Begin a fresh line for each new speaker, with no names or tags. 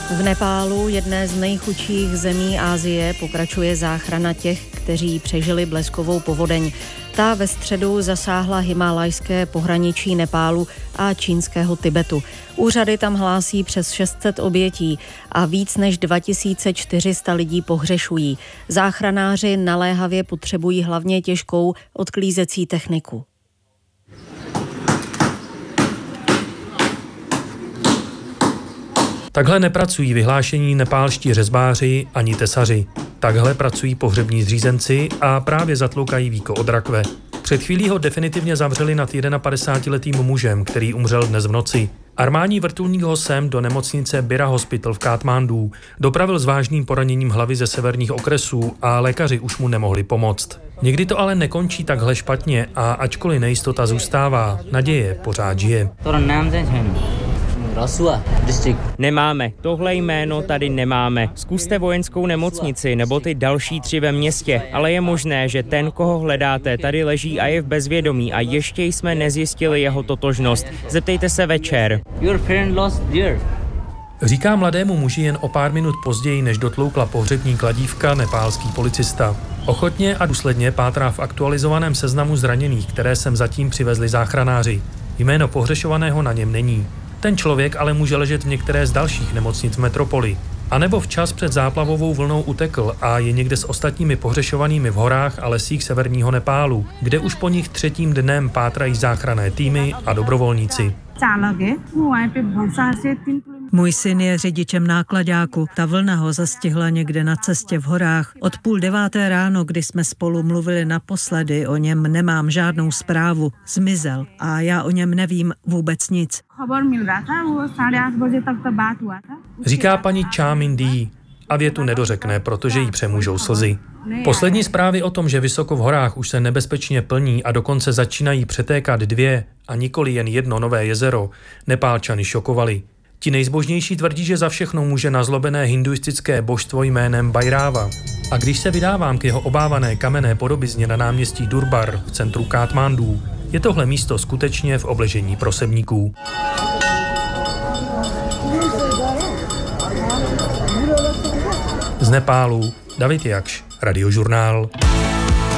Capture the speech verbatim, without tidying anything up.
V Nepálu, jedné z nejchudších zemí Asie, pokračuje záchrana těch, kteří přežili bleskovou povodeň. Ta ve středu zasáhla himalajské pohraničí Nepálu a čínského Tibetu. Úřady tam hlásí přes šest set obětí a víc než dva tisíce čtyři sta lidí pohřešují. Záchranáři naléhavě potřebují hlavně těžkou odklízecí techniku.
Takhle nepracují vyhlášení nepálští řezbáři ani tesaři. Takhle pracují pohřební zřízenci a právě zatloukají víko od rakve. Před chvílí ho definitivně zavřeli nad padesátiletým mužem, který umřel dnes v noci. Armádní vrtulník ho sem do nemocnice Bira Hospital v Katmandu dopravil s vážným poraněním hlavy ze severních okresů a lékaři už mu nemohli pomoct. Někdy to ale nekončí takhle špatně a ačkoliv nejistota zůstává, naděje pořád žije.
Nemáme. Tohle jméno tady nemáme. Zkuste vojenskou nemocnici nebo ty další tři ve městě, ale je možné, že ten, koho hledáte, tady leží a je v bezvědomí a ještě jsme nezjistili jeho totožnost. Zeptejte se večer.
Říká mladému muži jen o pár minut později, než dotloukla pohřební kladívka nepálský policista. Ochotně a důsledně pátrá v aktualizovaném seznamu zraněných, které sem zatím přivezli záchranáři. Jméno pohřešovaného na něm není. Ten člověk ale může ležet v některé z dalších nemocnic v metropoli. A nebo včas před záplavovou vlnou utekl a je někde s ostatními pohřešovanými v horách a lesích severního Nepálu, kde už po nich třetím dnem pátrají záchranné týmy a dobrovolníci.
Můj syn je řidičem náklaďáku. Ta vlna ho zastihla někde na cestě v horách. Od půl deváté ráno, kdy jsme spolu mluvili naposledy, o něm nemám žádnou zprávu. Zmizel a já o něm nevím vůbec nic.
Říká paní Cha Min-dee a větu nedořekne, protože jí přemůžou slzy. Poslední zprávy o tom, že vysoko v horách už se nebezpečně plní a dokonce začínají přetékat dvě a nikoli jen jedno nové jezero, Nepálčany šokovaly. Ti nejzbožnější tvrdí, že za všechno může nazlobené hinduistické božstvo jménem Bhairava. A když se vydávám k jeho obávané kamenné podobizně na náměstí Durbar v centru Katmandu, je tohle místo skutečně v obležení prosebníků. Z Nepálu David Jakš, Radiožurnál.